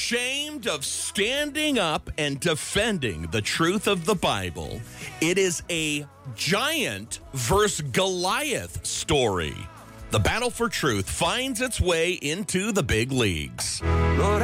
ashamed of standing up and defending the truth of the Bible, it is a giant versus Goliath story. The battle for truth finds its way into the big leagues. Lord,